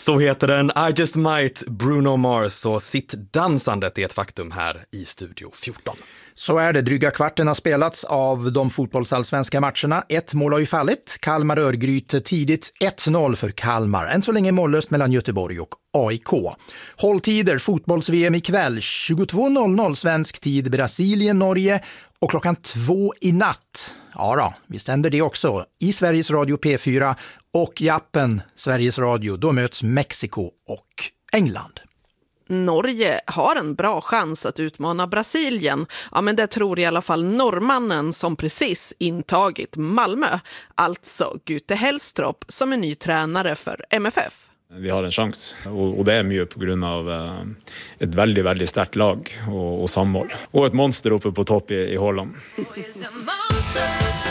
Så heter den I Just Might, Bruno Mars, och sitt dansandet är ett faktum här i Studio 14. Så är det. Dryga kvarten har spelats av de fotbollsallsvenska matcherna. 1 mål har ju fallit. Kalmar-Örgryte tidigt 1-0 för Kalmar. Än så länge mållöst mellan Göteborg och AIK. Hålltider, fotbolls-VM ikväll. 22.00 svensk tid, Brasilien-Norge. Och klockan 2 i natt. Ja då, vi ständer det också. I Sveriges Radio P4 och i appen Sveriges Radio. Då möts Mexiko och England. Norge har en bra chans att utmana Brasilien. Ja, men det tror i alla fall norrmannen som precis intagit Malmö. Alltså Gute Hellstrop som är ny tränare för MFF. Vi har en chans, och det är mycket på grund av ett väldigt starkt lag och sammål. Och ett monster uppe på topp i Holland.